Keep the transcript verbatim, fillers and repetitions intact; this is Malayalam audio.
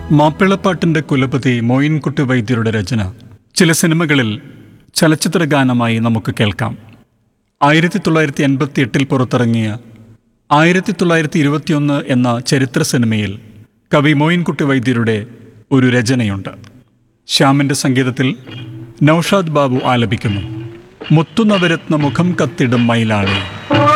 മാപ്പിളപ്പാട്ടിൻ്റെ കുലപതി മോയിൻകുട്ടി വൈദ്യരുടെ രചന ചില സിനിമകളിൽ ചലച്ചിത്ര ഗാനമായി നമുക്ക് കേൾക്കാം. ആയിരത്തി തൊള്ളായിരത്തി എൺപത്തി എട്ടിൽ പുറത്തിറങ്ങിയ ആയിരത്തി തൊള്ളായിരത്തി ഇരുപത്തിയൊന്ന് എന്ന ചരിത്ര സിനിമയിൽ കവി മോയിൻകുട്ടി വൈദ്യരുടെ ഒരു രചനയുണ്ട്. ശ്യാമിൻ്റെ സംഗീതത്തിൽ നൗഷാദ് ബാബു ആലപിക്കുന്നു. മുത്തുനവരത്ന മുഖം കത്തിടും മയിലാളെ.